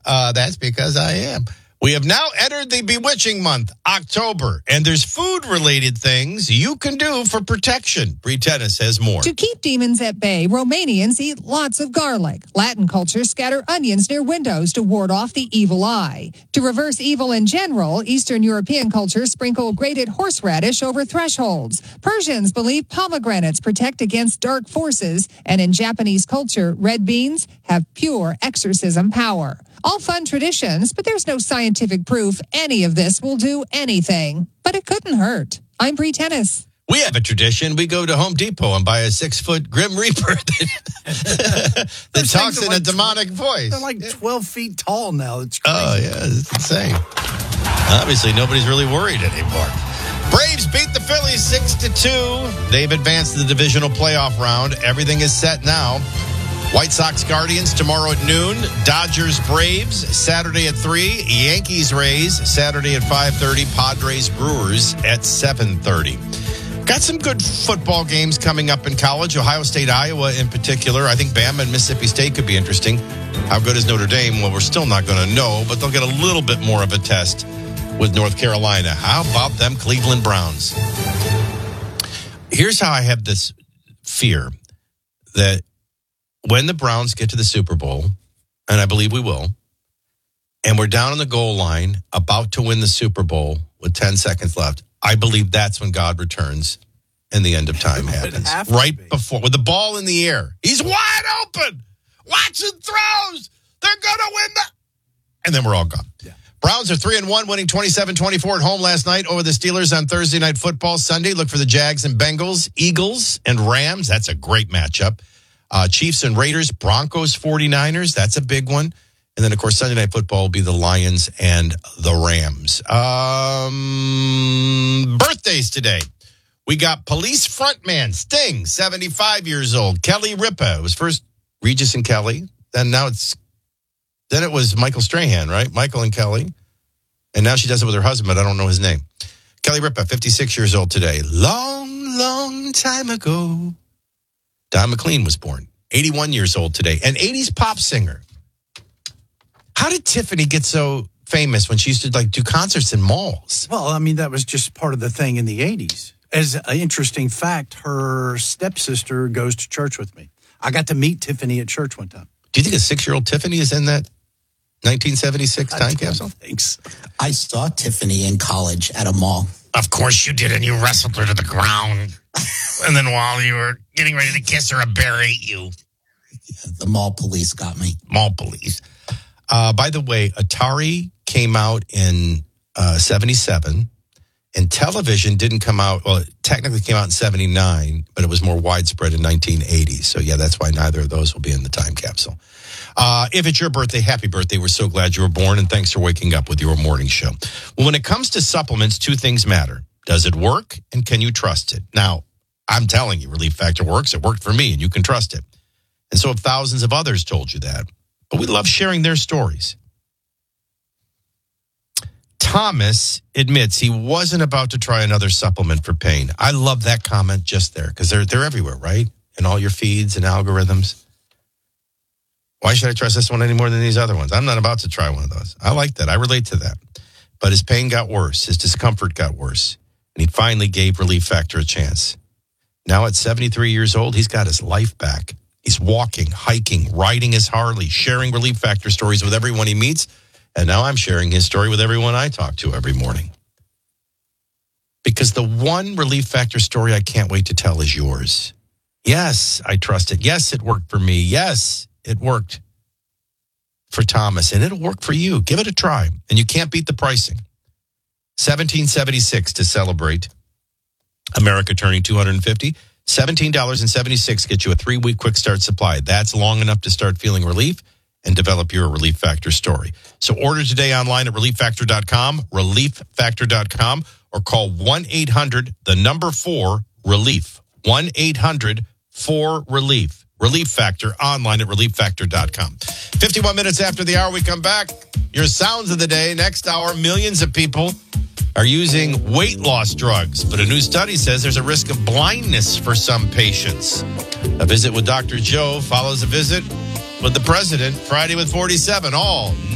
That's because I am. We have now entered the bewitching month, October, and there's food-related things you can do for protection. Bree Tennis has more. To keep demons at bay, Romanians eat lots of garlic. Latin cultures scatter onions near windows to ward off the evil eye. To reverse evil in general, Eastern European cultures sprinkle grated horseradish over thresholds. Persians believe pomegranates protect against dark forces, and in Japanese culture, red beans have pure exorcism power. All fun traditions, but there's no scientific proof any of this will do anything. But it couldn't hurt. I'm Bree Tennis. We have a tradition. We go to Home Depot and buy a 6-foot Grim Reaper that talks in a demonic voice. They're like 12 feet tall now. It's crazy. Oh, yeah, it's insane. Obviously, nobody's really worried anymore. Braves beat the Phillies 6-2. They've advanced to the divisional playoff round. Everything is set now. White Sox Guardians tomorrow at noon. Dodgers Braves Saturday at 3. Yankees Rays Saturday at 5:30. Padres Brewers at 7:30. Got some good football games coming up in college. Ohio State, Iowa in particular. I think Bama and Mississippi State could be interesting. How good is Notre Dame? Well, we're still not going to know, but they'll get a little bit more of a test with North Carolina. How about them Cleveland Browns? Here's how I have this fear that when the Browns get to the Super Bowl, and I believe we will, and we're down on the goal line, about to win the Super Bowl with 10 seconds left, I believe that's when God returns and the end of time happens. Right before, with the ball in the air. He's wide open. Watson throws. They're going to win and then we're all gone. Yeah. Browns are 3-1, winning 27-24 at home last night over the Steelers on Thursday Night Football. Sunday, look for the Jags and Bengals, Eagles and Rams. That's a great matchup. Chiefs and Raiders, Broncos, 49ers. That's a big one. And then, of course, Sunday Night Football will be the Lions and the Rams. Birthdays today. We got Police frontman Sting, 75 years old. Kelly Ripa. It was first Regis and Kelly. Then it was Michael Strahan, right? Michael and Kelly. And now she does it with her husband, but I don't know his name. Kelly Ripa, 56 years old today. Long, long time ago. Don McLean was born, 81 years old today, an 80s pop singer. How did Tiffany get so famous when she used to do concerts in malls? Well, I mean, that was just part of the thing in the 80s. As an interesting fact, her stepsister goes to church with me. I got to meet Tiffany at church one time. Do you think a 6-year-old Tiffany is in that 1976 time capsule? Thanks. I saw Tiffany in college at a mall. Of course you did, and you wrestled her to the ground. And then while you were getting ready to kiss her, a bear ate you. The mall police got me. Mall police. By the way, Atari came out in 77, and television didn't come out. Well, it technically came out in 79, but it was more widespread in 1980. So, yeah, that's why neither of those will be in the time capsule. If it's your birthday, happy birthday. We're so glad you were born, and thanks for waking up with your morning show. Well, when it comes to supplements, two things matter. Does it work, and can you trust it? Now, I'm telling you, Relief Factor works. It worked for me, and you can trust it. And so have thousands of others told you that. But we love sharing their stories. Thomas admits he wasn't about to try another supplement for pain. I love that comment just there, because they're everywhere, right? In all your feeds and algorithms. Why should I trust this one any more than these other ones? I'm not about to try one of those. I like that. I relate to that. But his pain got worse. His discomfort got worse. And he finally gave Relief Factor a chance. Now at 73 years old, he's got his life back. He's walking, hiking, riding his Harley, sharing Relief Factor stories with everyone he meets. And now I'm sharing his story with everyone I talk to every morning. Because the one Relief Factor story I can't wait to tell is yours. Yes, I trust it. Yes, it worked for me. Yes, it worked for Thomas. And it'll work for you. Give it a try. And you can't beat the pricing. $17.76 to celebrate America turning 250. $17.76 gets you a 3-week quick start supply. That's long enough to start feeling relief and develop your Relief Factor story. So order today online at relieffactor.com, relieffactor.com, or call 1-800-4-RELIEF. 1-800-4-RELIEF. Relief Factor online at relieffactor.com. 51 minutes after the hour, we come back. Your sounds of the day. Next hour, millions of people are using weight loss drugs, but a new study says there's a risk of blindness for some patients. A visit with Dr. Joe follows a visit with the president. Friday with 47. All